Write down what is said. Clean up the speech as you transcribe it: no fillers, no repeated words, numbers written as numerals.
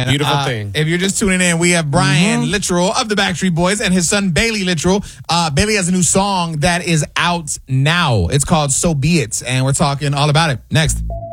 man. Beautiful thing. If you're just tuning in, we have Brian Littrell of the Backstreet Boys and his son Bailey Littrell. Bailey has a new song that is out now. It's called So Be It, and we're talking all about it next.